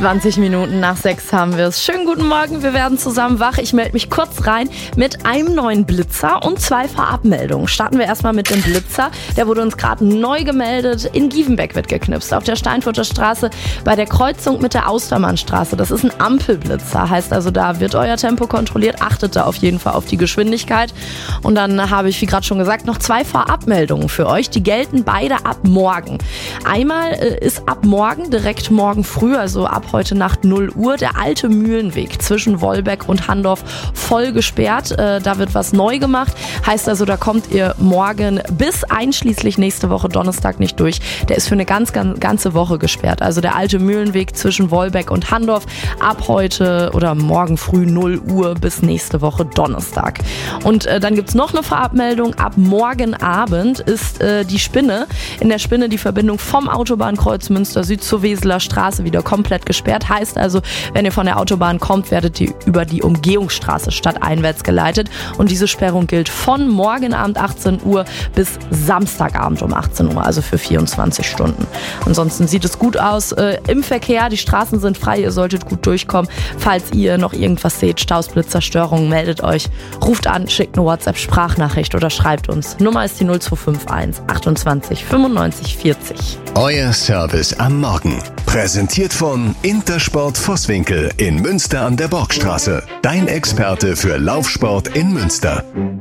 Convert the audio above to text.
20 Minuten nach 6 haben wir es. Schönen guten Morgen, wir werden zusammen wach. Ich melde mich kurz rein mit einem neuen Blitzer und 2 Vorabmeldungen. Starten wir erstmal mit dem Blitzer. Der wurde uns gerade neu gemeldet. In Gievenbeck wird geknipst. Auf der Steinfurter Straße bei der Kreuzung mit der Austermannstraße. Das ist ein Ampelblitzer. Heißt also, da wird euer Tempo kontrolliert. Achtet da auf jeden Fall auf die Geschwindigkeit. Und dann habe ich, wie gerade schon gesagt, noch 2 Vorabmeldungen für euch. Die gelten beide ab morgen. Einmal ist ab morgen, direkt morgen früh, also ab heute Nacht 0 Uhr, der alte Mühlenweg zwischen Wolbeck und Handorf voll gesperrt. Da wird was neu gemacht. Heißt also, da kommt ihr morgen bis einschließlich nächste Woche Donnerstag nicht durch. Der ist für eine ganze Woche gesperrt. Also der alte Mühlenweg zwischen Wolbeck und Handorf ab heute oder morgen früh 0 Uhr bis nächste Woche Donnerstag. Und dann gibt's noch eine Vorabmeldung. Ab morgen Abend ist die Spinne, in der Spinne die Verbindung vom Autobahnkreuz Münster Süd zur Weseler Straße wieder komplett gesperrt. Heißt also, wenn ihr von der Autobahn kommt, werdet ihr über die Umgehungsstraße stadteinwärts geleitet. Und diese Sperrung gilt von morgen Abend 18 Uhr bis Samstagabend um 18 Uhr, also für 24 Stunden. Ansonsten sieht es gut aus im Verkehr. Die Straßen sind frei, ihr solltet gut durchkommen. Falls ihr noch irgendwas seht, Staus, Blitzer, Störungen, meldet euch. Ruft an, schickt eine WhatsApp-Sprachnachricht oder schreibt uns. Nummer ist die 0251 28 95 40. Euer Service am Morgen. Präsentiert von Intersport Vosswinkel in Münster an der Borgstraße. Dein Experte für Laufsport in Münster.